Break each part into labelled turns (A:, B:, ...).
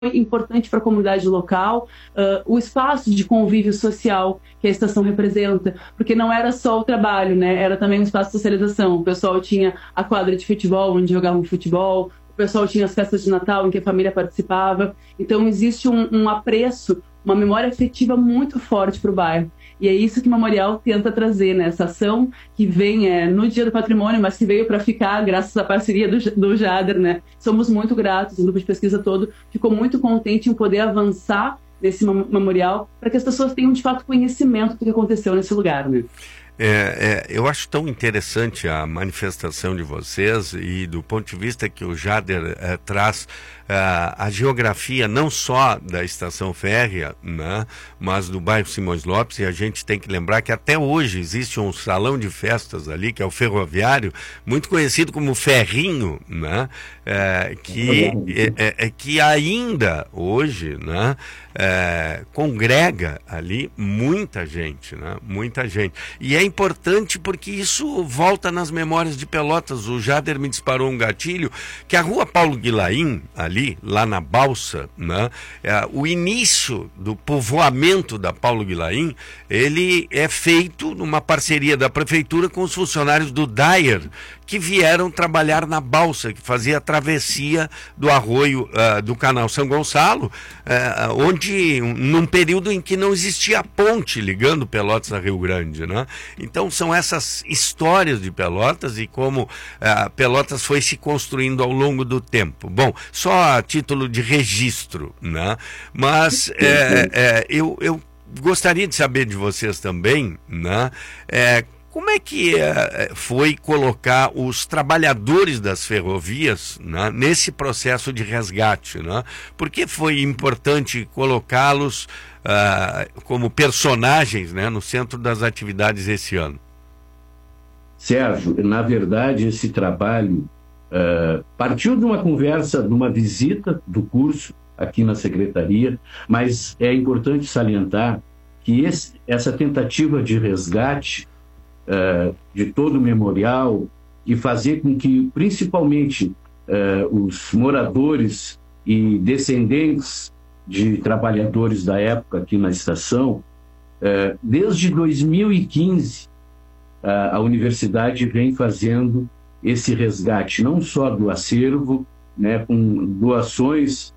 A: importante para a comunidade local, o espaço de convívio social que a estação representa, porque não era só o trabalho, né? Era também um espaço de socialização. O pessoal tinha a quadra de futebol, onde jogavam futebol, o pessoal tinha as festas de Natal, em que a família participava. Então, existe um apreço, uma memória afetiva muito forte para o bairro. E é isso que o Memorial tenta trazer, né? Essa ação que vem no Dia do Patrimônio, mas que veio para ficar graças à parceria do Jader, né? Somos muito gratos, o grupo de pesquisa todo ficou muito contente em poder avançar nesse memorial para que as pessoas tenham, de fato, conhecimento do que aconteceu nesse lugar, né?
B: Eu acho tão interessante a manifestação de vocês e do ponto de vista que o Jader traz a geografia não só da estação férrea, né, mas do bairro Simões Lopes, e a gente tem que lembrar que até hoje existe um salão de festas ali, que é o Ferroviário, muito conhecido como Ferrinho, né, que ainda hoje, né, congrega ali muita gente, né, muita gente. E é importante porque isso volta nas memórias de Pelotas. O Jader me disparou um gatilho que a rua Paulo Guilaim, ali, lá na Balsa, né, o início do povoamento da Paulo Guilaim, ele é feito numa parceria da prefeitura com os funcionários do Dyer, que vieram trabalhar na Balsa, que fazia a travessia do arroio do canal São Gonçalo, onde, num período em que não existia ponte ligando Pelotas a Rio Grande, né? Então são essas histórias de Pelotas e como Pelotas foi se construindo ao longo do tempo. Bom, só a título de registro, né? Mas eu gostaria de saber de vocês também, né? Como é que foi colocar os trabalhadores das ferrovias, né, nesse processo de resgate, né? Por que foi importante colocá-los como personagens, né, no centro das atividades esse ano?
C: Sérgio, na verdade, esse trabalho partiu de uma conversa, de uma visita do curso aqui na secretaria, mas é importante salientar que essa tentativa de resgate de todo o memorial e fazer com que, principalmente, os moradores e descendentes de trabalhadores da época aqui na estação, desde 2015, a universidade vem fazendo esse resgate, não só do acervo, né, com doações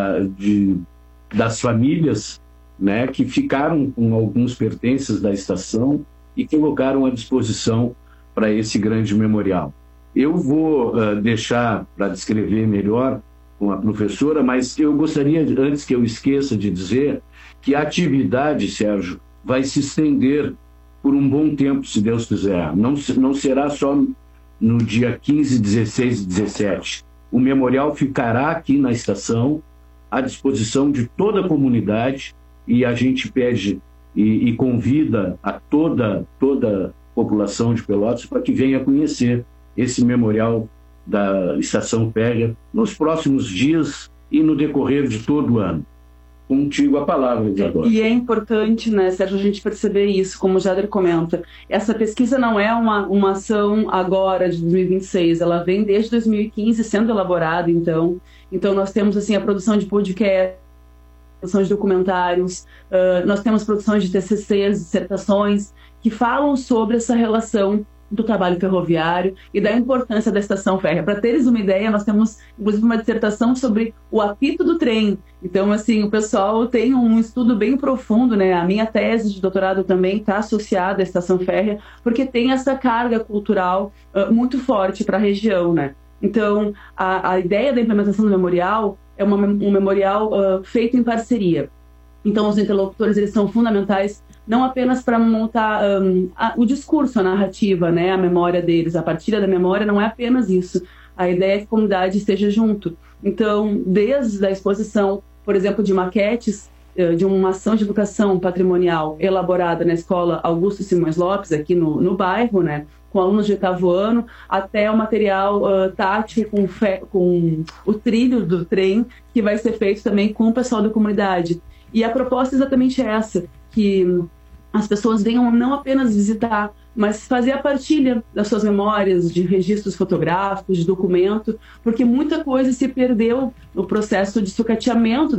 C: das famílias, né, que ficaram com alguns pertences da estação e colocaram à disposição para esse grande memorial. Eu vou deixar para descrever melhor com a professora, mas eu gostaria, antes que eu esqueça de dizer, que a atividade, Sérgio, vai se estender por um bom tempo, se Deus quiser. Não será só no dia 15, 16 e 17. O memorial ficará aqui na estação, à disposição de toda a comunidade, e a gente pede e convida a toda a população de Pelotas para que venha conhecer esse memorial da estação férrea nos próximos dias e no decorrer de todo o ano. Contigo a palavra, Isadora.
A: E é importante, né, Sérgio, a gente perceber isso, como o Jader comenta. Essa pesquisa não é uma ação agora de 2026, ela vem desde 2015 sendo elaborada, então nós temos assim a produção de podcast, produção de documentários, nós temos produções de TCCs, dissertações, que falam sobre essa relação do trabalho ferroviário e da importância da estação férrea. Para teres uma ideia, nós temos, inclusive, uma dissertação sobre o apito do trem. Então, assim, o pessoal tem um estudo bem profundo, né? A minha tese de doutorado também está associada à estação férrea, porque tem essa carga cultural muito forte para a região, né? Então, a ideia da implementação do memorial é um memorial feito em parceria. Então, os interlocutores, eles são fundamentais não apenas para montar o discurso, a narrativa, né, a memória deles. A partilha da memória não é apenas isso. A ideia é que a comunidade esteja junto. Então, desde a exposição, por exemplo, de maquetes, de uma ação de educação patrimonial elaborada na Escola Augusto Simões Lopes, aqui no bairro, né, com alunos de 8º ano, até o material tátil com o trilho do trem, que vai ser feito também com o pessoal da comunidade. E a proposta é exatamente essa, que as pessoas venham não apenas visitar mas fazer a partilha das suas memórias, de registros fotográficos, de documento, porque muita coisa se perdeu no processo de sucateamento